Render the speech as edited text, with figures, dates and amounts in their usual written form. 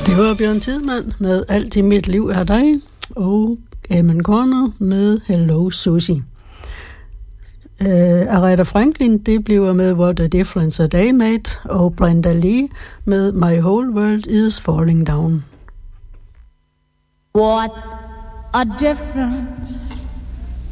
Det var Bjørn Tidemand med Alt i mit liv er dig, og Eamon Corner med Hello Susie. Aretha Franklin, det bliver med What a Difference a Day Made, og Brenda Lee med My Whole World is Falling Down. What a difference